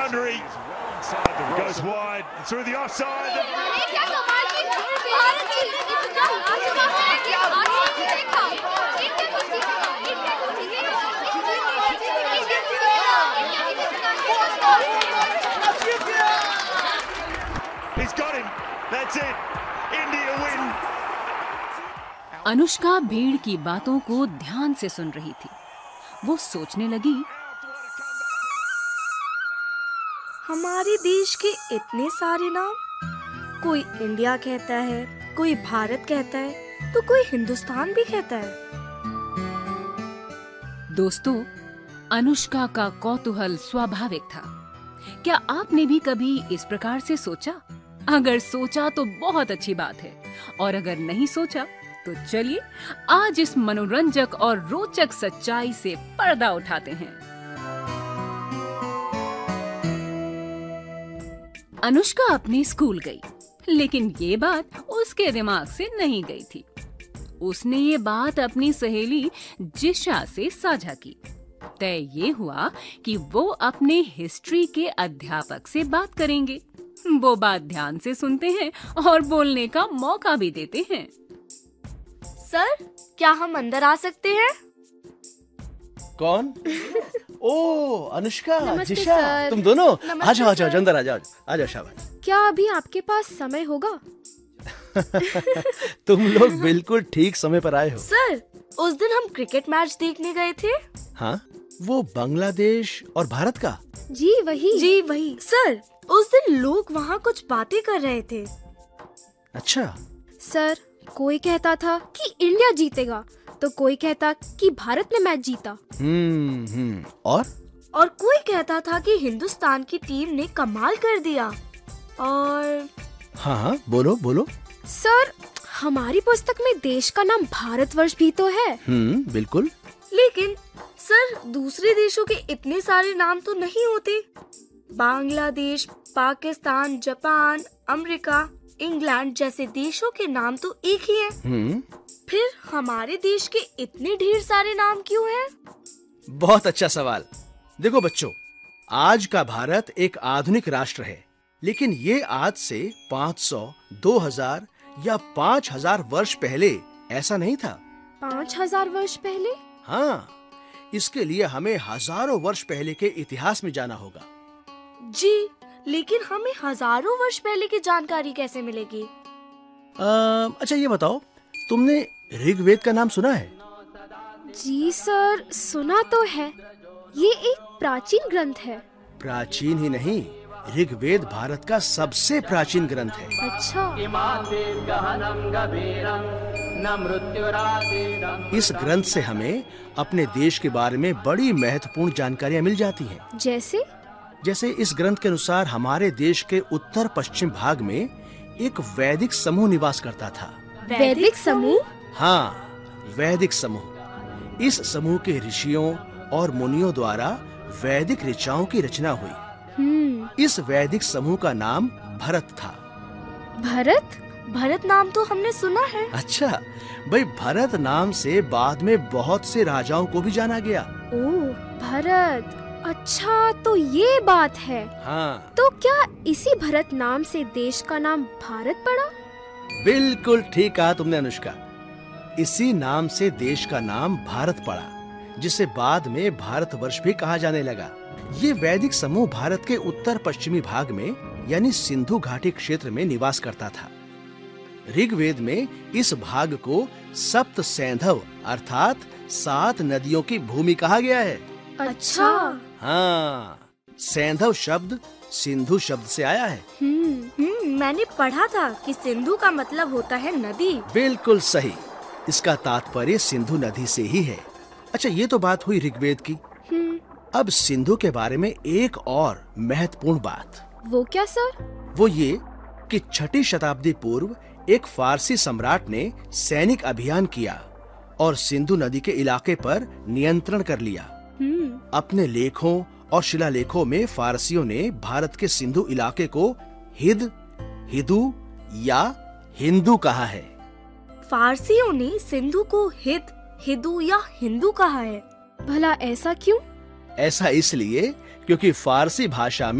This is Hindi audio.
boundary. Goes wide through the offside. अरे क्या कमाल की भारत जी इतना लाजवाब है कि आपने देखा इंडिया को जीतेगा इंडिया को जीतेगा He's got him. That's it. India win. Anushka भीड़ की बातों को ध्यान से सुन रही थी। वो सोचने लगी, हमारे देश के इतने सारे नाम, कोई इंडिया कहता है, कोई भारत कहता है, तो कोई हिंदुस्तान भी कहता है। दोस्तों, अनुष्का का कौतूहल स्वाभाविक था। क्या आपने भी कभी इस प्रकार से सोचा? अगर सोचा तो बहुत अच्छी बात है, और अगर नहीं सोचा तो चलिए आज इस मनोरंजक और रोचक सच्चाई से पर्दा उठाते हैं। अनुष्का अपने स्कूल गई, लेकिन ये बात उसके दिमाग से नहीं गई थी। उसने ये बात अपनी सहेली जिशा से साझा की। तय ये हुआ कि वो अपने हिस्ट्री के अध्यापक से बात करेंगे। वो बात ध्यान से सुनते हैं और बोलने का मौका भी देते हैं। सर, क्या हम अंदर आ सकते हैं? कौन? ओ अनुष्का, नमस्ते जिशा, सर। तुम दोनों नमस्ते आ जाओ सर। अंदर आ जाओ शाबाश। क्या अभी आपके पास समय होगा? तुम लोग बिल्कुल ठीक समय पर आए हो। सर, उस दिन हम क्रिकेट मैच देखने गए थे। हाँ, वो बांग्लादेश और भारत का। जी वही सर, उस दिन लोग वहाँ कुछ बातें कर रहे थे। अच्छा, सर, कोई कहता था कि इंडिया जीतेगा तो कोई कहता कि भारत ने मैच जीता। और कोई कहता था कि हिंदुस्तान की टीम ने कमाल कर दिया। और हाँ, बोलो। सर, हमारी पुस्तक में देश का नाम भारतवर्ष भी तो है। बिल्कुल। लेकिन सर, दूसरे देशों के इतने सारे नाम तो नहीं होते। Bangladesh, Pakistan, Japan, America, England जैसे देशों के नाम तो एक ही हैं। फिर हमारे देश के इतने ढेर सारे नाम क्यों हैं? बहुत अच्छा सवाल। देखो बच्चों, आज का भारत एक आधुनिक राष्ट्र है, लेकिन ये आज से 500, 2000 या 5000 वर्ष पहले ऐसा नहीं था। 5000 वर्ष पहले? हाँ, इसके लिए हमें हजारों वर्ष पहले के इतिहास में जाना होगा। जी, लेकिन हमें हजारों वर्ष पहले की जानकारी कैसे मिलेगी? अच्छा ये बताओ, तुमने ऋग्वेद का नाम सुना है? जी सर, सुना तो है। ये एक प्राचीन ग्रंथ है। प्राचीन ही नहीं, ऋग्वेद भारत का सबसे प्राचीन ग्रंथ है। अच्छा। इस ग्रंथ से हमें अपने देश के बारे में बड़ी महत्वपूर्ण जानकारियाँ मिल जाती हैं। जैसे इस ग्रंथ के अनुसार हमारे देश के उत्तर पश्चिम भाग में एक वैदिक समूह निवास करता था। वैदिक समूह? हाँ, वैदिक समूह। इस समूह के ऋषियों और मुनियों द्वारा वैदिक ऋचाओं की रचना हुई। इस वैदिक समूह का नाम भरत था। भरत नाम तो हमने सुना है। अच्छा, भाई भरत नाम से बाद में बहुत से राजाओं को भी जाना गया। ओह, भरत। अच्छा, तो ये बात है। हाँ, तो क्या इसी भरत नाम से देश का नाम भारत पड़ा? बिल्कुल ठीक कहा तुमने अनुष्का। इसी नाम से देश का नाम भारत पड़ा, जिसे बाद में भारतवर्ष भी कहा जाने लगा। ये वैदिक समूह भारत के उत्तर पश्चिमी भाग में यानी सिंधु घाटी क्षेत्र में निवास करता था। ऋग्वेद में इस भाग को सप्त सैंधव अर्थात 7 नदियों की भूमि कहा गया है। अच्छा। हाँ, सैंधव शब्द सिंधु शब्द से आया है। मैंने पढ़ा था कि सिंधु का मतलब होता है नदी। बिल्कुल सही, इसका तात्पर्य सिंधु नदी से ही है। अच्छा, ये तो बात हुई ऋग्वेद की। अब सिंधु के बारे में एक और महत्वपूर्ण बात। वो क्या सर? वो ये कि 6ठी शताब्दी पूर्व एक फारसी सम्राट ने सैनिक अभियान किया और सिंधु नदी के इलाके पर नियंत्रण कर लिया। अपने लेखों और शिलालेखों में फारसियों ने भारत के सिंधु इलाके को हिदू या हिंदू कहा है। फारसियों ने सिंधु को हिदू या हिंदू कहा है। भला ऐसा क्यों? ऐसा इसलिए क्योंकि फारसी भाषा